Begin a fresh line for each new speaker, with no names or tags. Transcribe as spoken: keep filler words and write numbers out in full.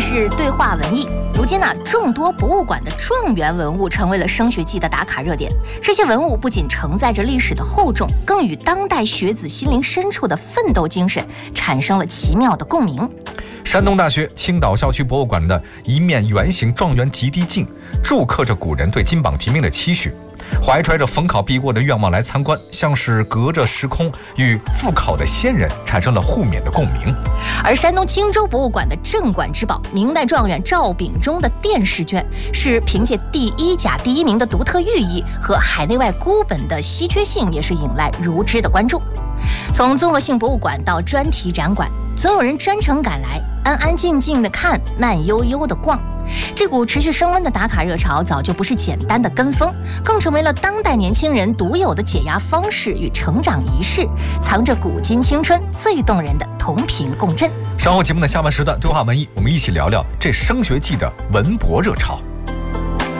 是对话文艺。如今呢、啊，众多博物馆的状元文物成为了升学季的打卡热点。这些文物不仅承载着历史的厚重，更与当代学子心灵深处的奋斗精神产生了奇妙的共鸣。
山东大学青岛校区博物馆的一面圆形状元及第镜，铸刻着古人对金榜题名的期许。怀揣着逢考必过的愿望来参观，像是隔着时空与复考的先人产生了互勉的共鸣。
而山东青州博物馆的镇馆之宝明代状元赵秉忠的殿试卷，是凭借第一甲第一名的独特寓意和海内外孤本的稀缺性，也是引来如织的关注。从综合性博物馆到专题展馆，总有人专程赶来，安安静静的看，慢悠悠的逛。这股持续升温的打卡热潮早就不是简单的跟风，更成为了当代年轻人独有的解压方式与成长仪式，藏着古今青春最动人的同频共振。
稍后节目的下半时段对话文艺，我们一起聊聊这升学季的文博热潮。